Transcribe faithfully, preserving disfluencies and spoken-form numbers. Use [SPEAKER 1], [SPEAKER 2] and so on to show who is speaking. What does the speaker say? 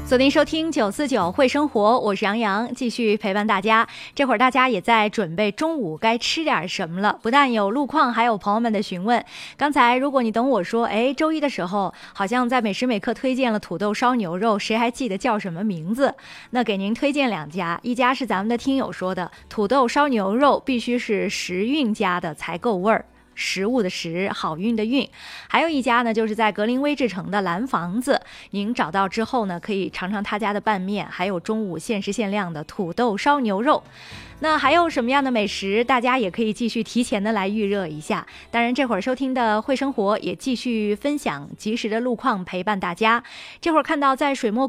[SPEAKER 1] 锁定收听九四九会生活，我是杨洋，继续陪伴大家。这会儿大家也在准备中午该吃点什么了，不但有路况，还有朋友们的询问。刚才如果你等我说，哎，周一的时候好像在每时每刻推荐了土豆烧牛肉，谁还记得叫什么名字？那给您推荐两家，一家是咱们的听友说的，土豆烧牛肉必须是时运家的才够味儿。食物的食，好运的运。还有一家呢，就是在格林威治城的蓝房子，您找到之后呢，可以尝尝他家的拌面，还有中午限时限量的土豆烧牛肉。那还有什么样的美食，大家也可以继续提前的来预热一下。当然这会儿收听的会生活也继续分享及时的路况陪伴大家。这会儿看到在水墨